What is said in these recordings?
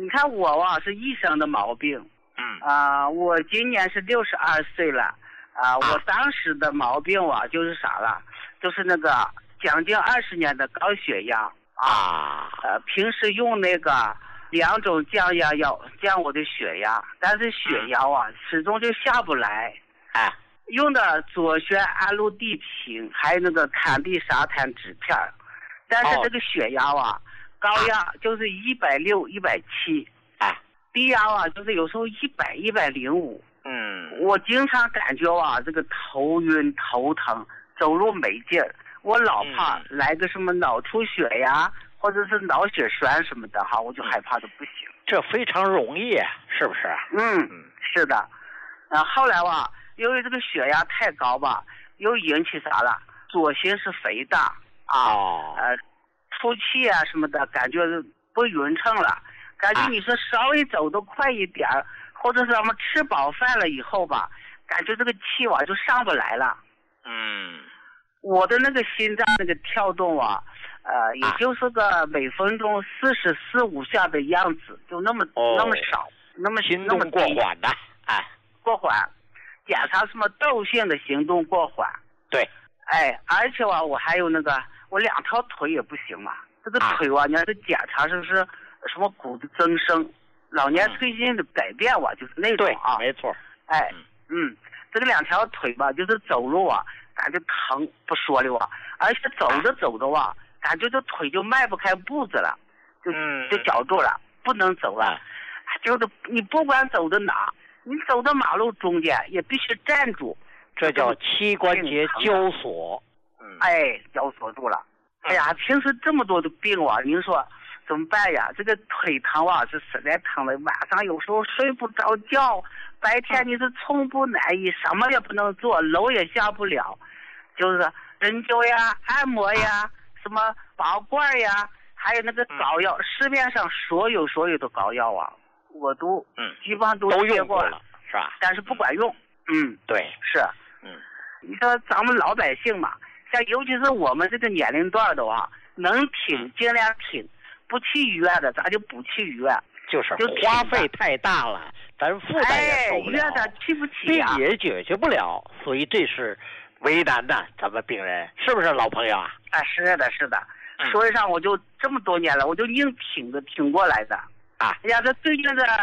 你看我啊是一生的毛病，我今年是62岁了，我当时的毛病啊就是啥了，就是那个将近20年的高血压平时用那个2种降压药降我的血压，但是血压始终就下不来，用的左旋氨氯地平还有那个坎地沙滩酯片，但是这个血压高压就是160、170，低压就是有时候100、105。我经常感觉这个头晕头疼，走路没劲儿，我老怕来个什么脑出血呀，或者是脑血栓什么的我就害怕的不行。 这非常容易，是不是？ 是的。后来由于这个血压太高又引起啥了？左心室肥大出气什么的，感觉不匀称了，感觉你说稍微走得快一点，或者是咱们吃饱饭了以后感觉这个气就上不来了。我的那个心脏那个跳动也就是个每分钟44、45下的样子，就那么少，那么心动过缓的， 过缓，检查什么窦性的行动过缓。 对， 而且我还有那个我2条腿也不行这个腿你要是检查是不是什么骨的增生，老年退行的改变就是那种没错。 这个2条腿就是走路感觉疼不说了而且走着走着感觉这腿就迈不开步子了，就绞住了，不能走了。就是你不管走到哪，你走到马路中间也必须站住， 这叫膝关节交锁。 交锁住了。平时这么多的病您说怎么办呀？这个腿疼是实在疼了，晚上有时候睡不着觉，白天你是寸步难移，什么也不能做，楼也下不了，就是针灸呀、按摩呀、什么拔罐呀，还有那个膏药，市面上所有的膏药我都基本上都用过了，是吧？ 但是不管用。 对， 是。你说咱们老百姓像尤其是我们这个年龄段的能挺尽量挺，不去医院的咱就不去医院， 就是花费太大了，咱负担也受不了， 医院咱去不起病也解决不了，所以这是为难的咱们病人，是不是老朋友是的，是的。所以上我就这么多年了，我就硬挺过来的这最近这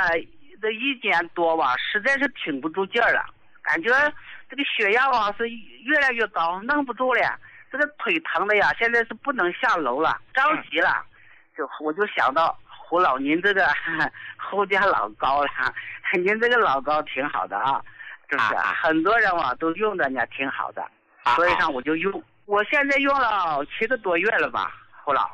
1年多实在是挺不住劲儿了，感觉这个血压是越来越高，弄不住了，这个腿疼的现在是不能下楼了，着急了，我就想到胡老您这个侯家老膏了，您这个老膏挺好的是不是？很多人都用的呢挺好的，所以上我就用，我现在用了7个多月了胡老。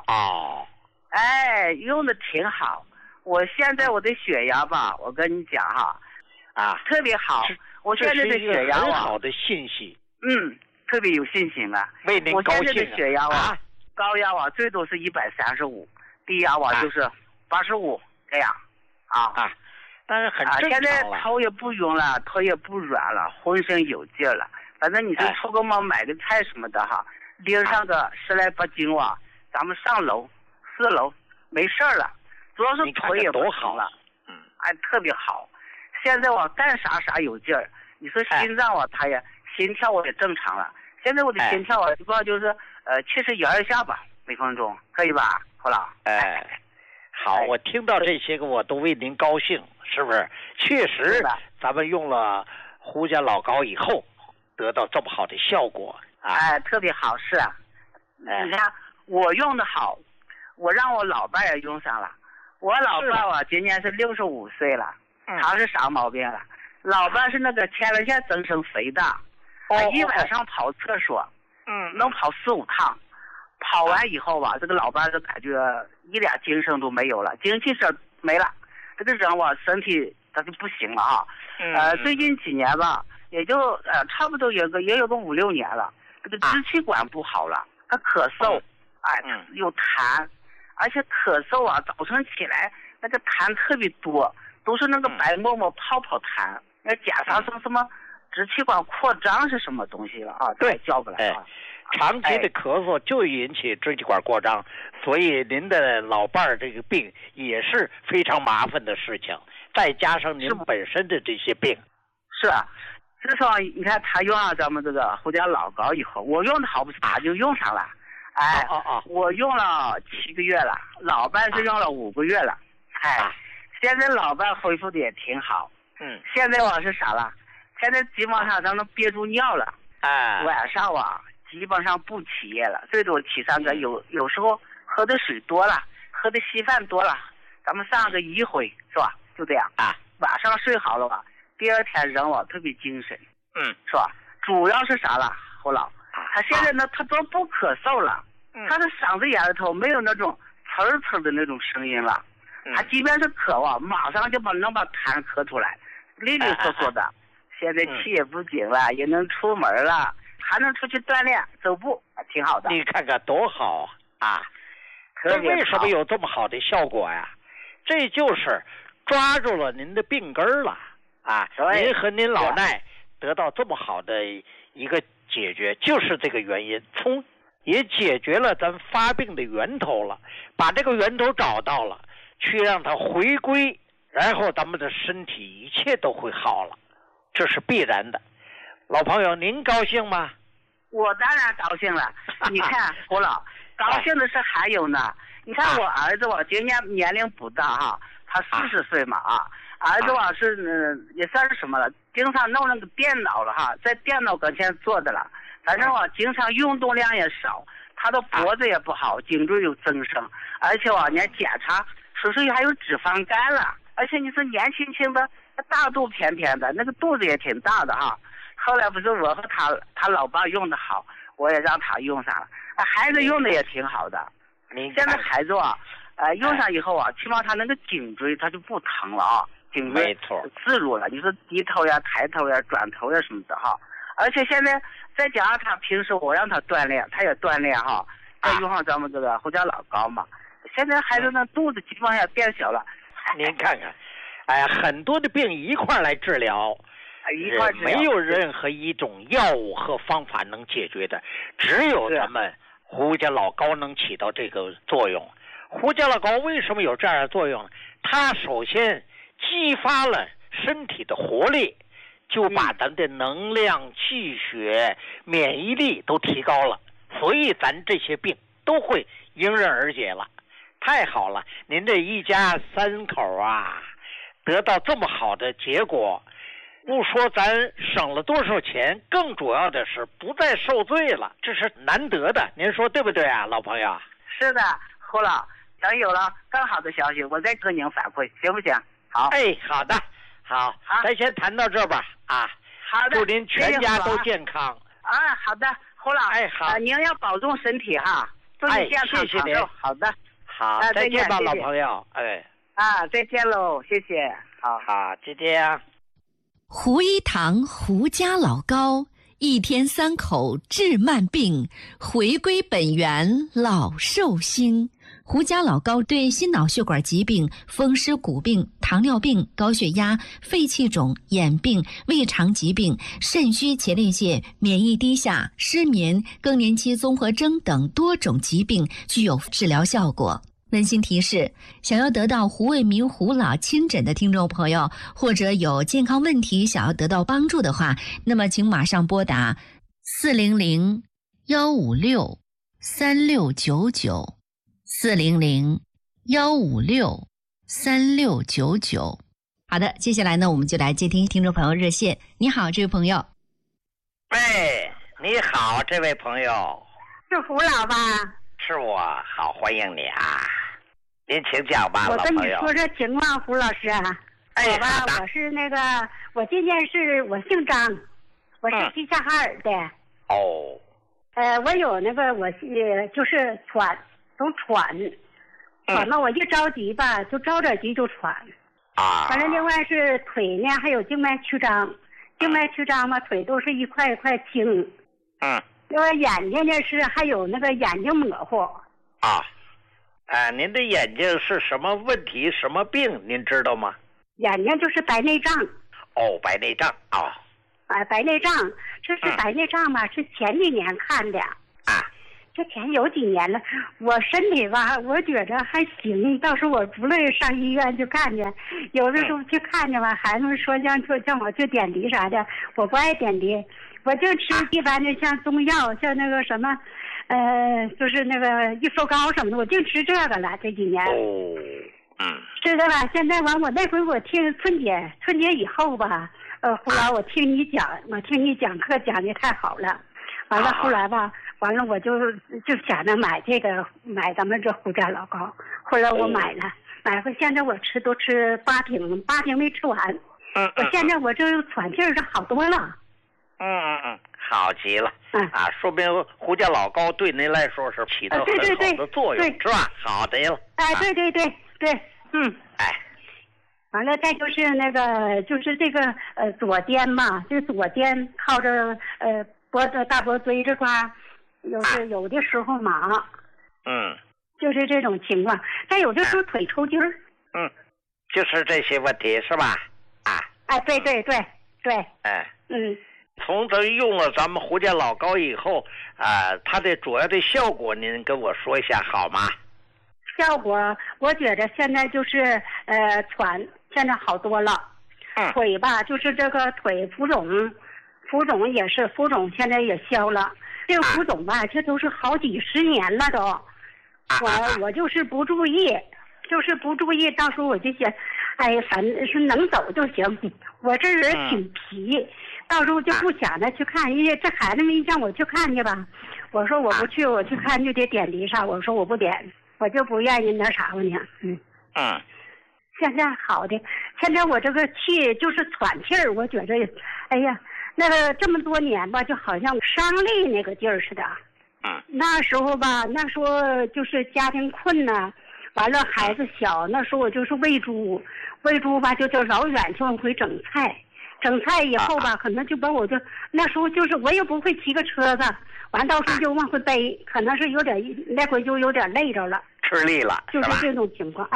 用的挺好。我现在我的血压我跟你讲特别好。我现在的血压很好的信息。 特别有信心了。 为您高兴。 我现在的血压高压最多是135，低压就是85这样但是很正常了。 现在头也不晕了，腿也不软了，浑身有劲了。反正你是出个门买个菜什么的拎上个10来8斤咱们上楼4楼没事了，主要是腿也不疼了。特别好。现在干啥有劲儿。你说心脏它也心跳也正常了。现在我的心跳不知道就是71下每分钟，可以吧，胡老？ 好，我听到这些个我都为您高兴，是不是？确实，咱们用了胡家老膏以后，得到这么好的效果特别好。是你看我用的好，我让我老伴也用上了。我老伴今年是65岁了，他是啥毛病了？老伴是那个前列腺增生肥大，一晚上跑厕所，能跑4、5趟，跑完以后这个老伴就感觉一点精神都没有了，精气神没了，这个人身体他就不行了最近几年也就差不多也有个5、6年了，这个支气管不好了，他咳嗽，有痰，而且咳嗽早晨起来那个痰特别多，都是那个白沫沫泡泡痰，那检查成什么支气管扩张是什么东西了对， 叫不来长期的咳嗽就引起支气管扩张，所以您的老伴儿这个病也是非常麻烦的事情，再加上您本身的这些病。 是啊，自从你看他用上咱们这个胡椒老膏以后，我用的好不是他就用上了。哎，我用了7个月了，老伴是用了5个月了。哎，现在老伴恢复的也挺好。现在我是啥了？现在基本上咱能憋住尿了。晚上基本上不起夜了，最多起3个。有时候喝的水多了，喝的稀饭多了，咱们上个1回是吧？就这样晚上睡好了吧，第二天人特别精神。是吧？主要是啥了？胡老，他现在呢，他都不咳嗽了，他的嗓子眼里头没有那种呲呲的那种声音了。他即便是咳马上就能把痰咳出来，利利索索的。现在气也不紧了，也能出门了，还能出去锻炼走步，挺好的。 你看看多好啊！这为什么有这么好的效果呀？这就是抓住了您的病根了啊！您和您老奈得到这么好的一个解决，就是这个原因，也解决了咱发病的源头了，把这个源头找到了，去让它回归，然后咱们的身体一切都会好了，这是必然的。老朋友，您高兴吗？ 我当然高兴了。你看胡老，高兴的是还有呢。你看我儿子今年年龄不大他40岁嘛儿子也算是什么了，经常弄那个电脑了在电脑跟前坐的了。反正经常运动量也少，他的脖子也不好，颈椎有增生，而且你还检查说是还有脂肪肝了，而且你是年轻轻的，大肚偏偏的，那个肚子也挺大的后来不是我和他老爸用的好，我也让他用上了，孩子用的也挺好的。现在孩子用上以后起码他那个颈椎他就不疼了颈椎没错自如了，你说低头呀、抬头呀、转头呀什么的而且现在再加上他平时我让他锻炼，他也锻炼再用上咱们这个胡椒老膏嘛，现在孩子那肚子基本上也变小了。 您看看，很多的病一块来治疗。没有任何一种药物和方法能解决的，只有咱们胡椒老膏能起到这个作用。胡椒老膏为什么有这样的作用呢？它首先激发了身体的活力，就把咱的能量、气血、免疫力都提高了，所以咱这些病都会迎刃而解了。太好了，您这一家3口得到这么好的结果，不说咱省了多少钱，更主要的是不再受罪了，这是难得的，您说对不对老朋友？ 是的，胡老，等有了更好的消息，我再跟您反馈，行不行？好。 好的，好，咱先谈到这吧好的， 祝您全家都健康好的，胡老， 好， 您要保重身体祝您健康谢谢您。 好的， 好，再见吧，老朋友。 再见喽，谢谢。 好，再见胡一堂胡家老膏，1天3口治慢病，回归本源老寿星。胡家老膏对心脑血管疾病、风湿骨病、糖尿病、高血压、肺气肿、眼病、胃肠疾病、肾虚前列腺、免疫低下、失眠、更年期综合征等多种疾病具有治疗效果。温馨提示，想要得到胡卫民胡老亲诊的听众朋友，或者有健康问题想要得到帮助的话，那么请马上拨打400-156-3699，400-156-3699。好的，接下来呢，我们就来接听听众朋友热线。你好，这位朋友。 你好，这位朋友。 是胡老吧？ 是我，好，欢迎你您请讲吧， 我跟你说这情况，胡老师我吧，我是我今天我姓张，我是齐齐哈尔的。我有我就是总喘嘛，我一着急吧，就着点急就喘完了，另外是腿呢，还有静脉曲张嘛，腿都是一块一块青另外眼睛呢还有眼睛模糊您的眼睛是什么问题什么病您知道吗？ 眼睛就是白内障白内障白内障，这是白内障嘛，是前几年看的之前有几年了，我身体吧，我觉着还行。到时候我不乐意上医院去看去，有的时候去看去吧，孩子们说叫我去点滴啥的，我不爱点滴，我就吃一般的像中药，像那个什么，就是那个益寿膏什么的，我就吃这个了这几年。 哦， 知道吧？现在完，我那回我听春节以后吧，后来我听你讲课讲的太好了，完了后来吧。完了，我就想着买咱们这胡家老膏。后来我买了，买回现在我都吃8瓶没吃完。我现在我这喘气儿是好多了。 好极了。说明胡家老膏对您来说是起到很好的作用，是吧？好的了。 对。完了，再就是那个，就是这个左肩嘛，这左肩靠着大脖椎这块。有的时候麻，就是这种情况。再有的时候腿抽筋儿， 就是这些问题是吧？ 对。 从这用了咱们胡家老膏以后，它的主要的效果您跟我说一下好吗？ 效果我觉得现在就是喘，现在好多了。腿吧，就是这个腿浮肿现在也消了。这个浮肿吧，这都是好几10年了都。我就是不注意，到时候我就想，反正是能走就行。我这人挺皮，到时候就不想着去看，因为这孩子们一让我去看去吧，我说我不去，我去看就得点滴上，我说我不点，我就不愿意那啥吧呢。现在好的，现在我这个气就是喘气儿，我觉着，那个这么多年吧，就好像伤力那个劲儿似的。那时候就是家庭困难，完了孩子小，那时候我就是喂猪吧，就老远就往回整菜以后吧，可能就把我那时候就是我也不会骑个车子，完到时候就往回背，可能是有点那回就有点累着了， 吃力了， 就是这种情况。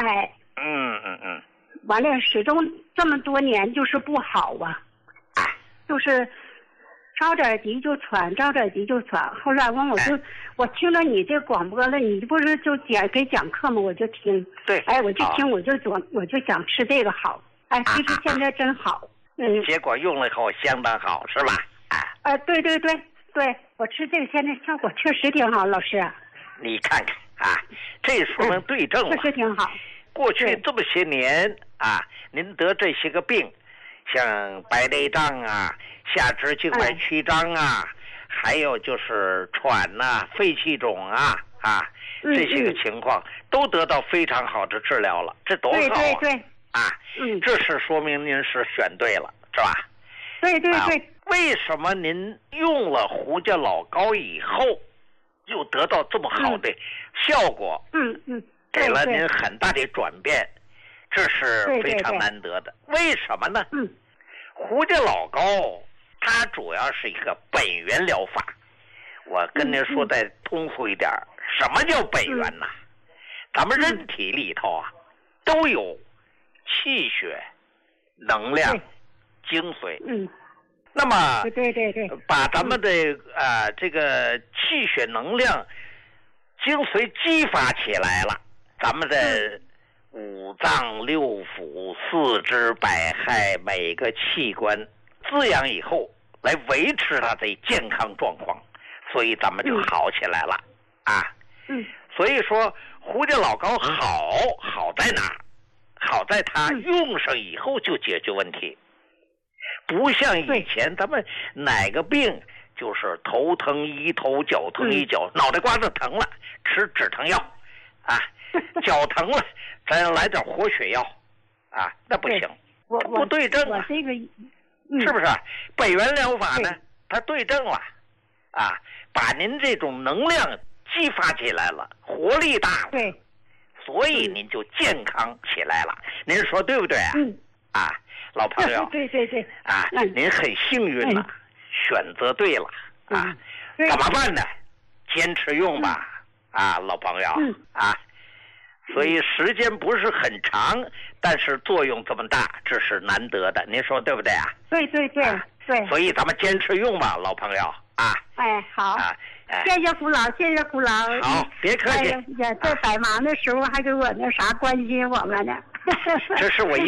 完了始终这么多年就是不好啊。就是着点急就喘。后来我听了你这广播了，你不是就给讲课吗？我就听。 对。 我就听，我就想吃这个好。其实现在真好。 结果用了以后相当好，是吧？ 对，我吃这个现在效果确实挺好，老师。 你看看这说明对症了。 确实挺好。 过去这么些年您得这些个病。像白内障下肢静脉曲张还有就是喘肺气肿这些个情况都得到非常好的治疗了，这多好这是说明您是选对了，是吧？ 对。 为什么您用了胡家老膏以后又得到这么好的效果？给了您很大的转变。这是非常难得的。为什么呢？胡家老膏它主要是一个本源疗法。我跟您说再通俗一点，什么叫本源呢？咱们人体里头都有气血、能量、精髓。那么把咱们的这个气血、能量、精髓激发起来了，咱们的五脏六腑、四肢百骸每个器官滋养以后，来维持它的健康状况，所以咱们就好起来了所以说胡家老膏好在哪？好在它用上以后就解决问题，不像以前咱们哪个病就是头疼医头，脚疼医脚，脑袋瓜子疼了吃止疼药脚疼了咱来点活血药那不行，不对症是不是？本源疗法呢它对症了把您这种能量激发起来了，活力大了，所以您就健康起来了。您说对不对老朋友？ 对您很幸运了，选择对了怎么办呢？坚持用吧老朋友所以时间不是很长，但是作用这么大，这是难得的，您说对不对对。 所以咱们坚持用吧，老朋友好谢谢胡老，谢谢胡老。 好，别客气。 在百忙的时候还给我那啥关心我们呢。 这是我